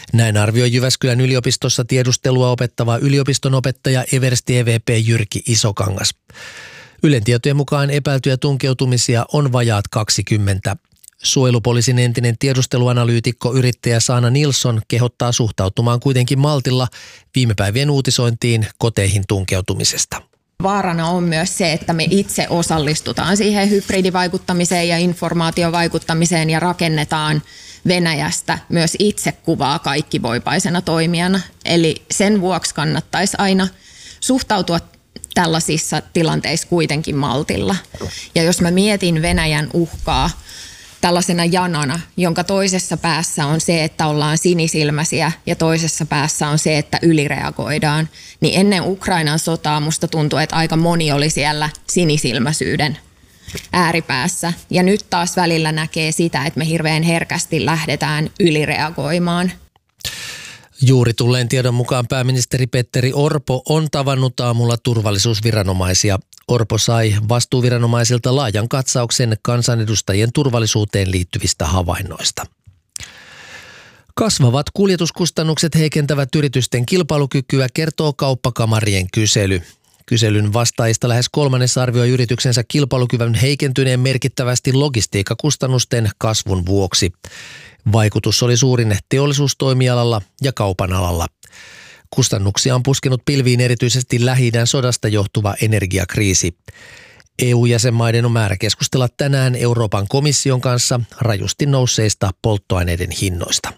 Näin arvioi Jyväskylän yliopistossa tiedustelua opettava yliopistonopettaja eversti EVP Jyrki Isokangas. Ylen tietojen mukaan epäiltyjä tunkeutumisia on vajaat 20. Suojelupoliisin entinen tiedusteluanalyytikko yrittäjä Saana Nilsson kehottaa suhtautumaan kuitenkin maltilla viime päivien uutisointiin koteihin tunkeutumisesta. Vaarana on myös se, että me itse osallistutaan siihen hybridivaikuttamiseen ja informaatiovaikuttamiseen ja rakennetaan Venäjästä myös itsekuvaa kaikkivoipaisena toimijana. Eli sen vuoksi kannattaisi aina suhtautua tällaisissa tilanteissa kuitenkin maltilla. Ja jos mä mietin Venäjän uhkaa tällaisena janana, jonka toisessa päässä on se, että ollaan sinisilmäisiä ja toisessa päässä on se, että ylireagoidaan, niin ennen Ukrainan sotaa musta tuntuu, että aika moni oli siellä sinisilmäisyyden ääripäässä. Ja nyt taas välillä näkee sitä, että me hirveän herkästi lähdetään ylireagoimaan. Juuri tulleen tiedon mukaan pääministeri Petteri Orpo on tavannut aamulla turvallisuusviranomaisia. Orpo sai vastuuviranomaisilta laajan katsauksen kansanedustajien turvallisuuteen liittyvistä havainnoista. Kasvavat kuljetuskustannukset heikentävät yritysten kilpailukykyä, kertoo Kauppakamarien kysely. Kyselyn vastaajista lähes kolmannes arvioi yrityksensä kilpailukyvyn heikentyneen merkittävästi logistiikkakustannusten kasvun vuoksi. Vaikutus oli suurin teollisuustoimialalla ja kaupan alalla. Kustannuksia on puskenut pilviin erityisesti Lähi-idän sodasta johtuva energiakriisi. EU-jäsenmaiden on määrä keskustella tänään Euroopan komission kanssa rajusti nousseista polttoaineiden hinnoista.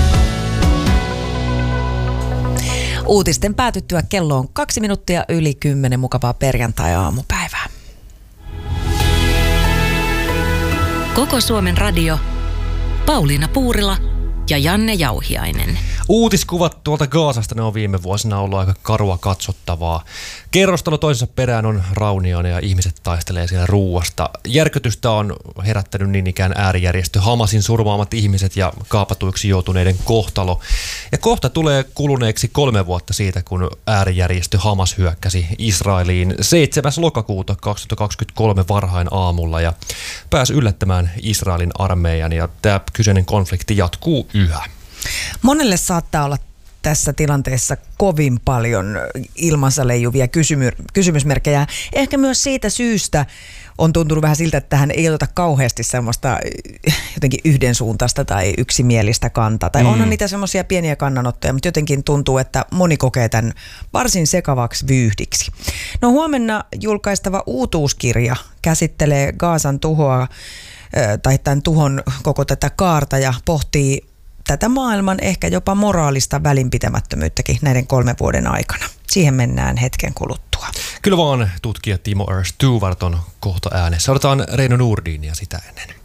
Uutisten päätyttyä kello on 2 minuuttia yli 10. Mukavaa perjantai-aamupäivää. Koko Suomen radio. Pauliina Puurila ja Janne Jauhiainen. Uutiskuvat tuolta Gazasta, ne on viime vuosina ollut aika karua katsottavaa. Kerrostalo toisensa perään on raunioina ja ihmiset taistelee siellä ruuasta. Järkytystä on herättänyt niin ikään äärijärjestö Hamasin surmaamat ihmiset ja kaapatuiksi joutuneiden kohtalo. Ja kohta tulee kuluneeksi 3 vuotta siitä, kun äärijärjestö Hamas hyökkäsi Israeliin 7. lokakuuta 2023 varhain aamulla ja pääsi yllättämään Israelin armeijan, ja tämä kyseinen konflikti jatkuu yhä. Monelle saattaa olla tässä tilanteessa kovin paljon ilmansa leijuvia kysymysmerkkejä. Ehkä myös siitä syystä on tuntunut vähän siltä, että tähän ei oteta kauheasti semmoista jotenkin yhdensuuntaista tai yksimielistä kantaa. Tai onhan niitä semmoisia pieniä kannanottoja, mutta jotenkin tuntuu, että moni kokee tämän varsin sekavaksi vyyhdiksi. No, huomenna julkaistava uutuuskirja käsittelee Gazan tuhoa tai tämän tuhon koko tätä kaarta ja pohtii tätä maailman ehkä jopa moraalista välinpitämättömyyttäkin näiden 3 vuoden aikana. Siihen mennään hetken kuluttua. Kyllä vaan, tutkija Timo R. Stewart on kohta äänessä. Odotetaan Reino Nurdinia sitä ennen.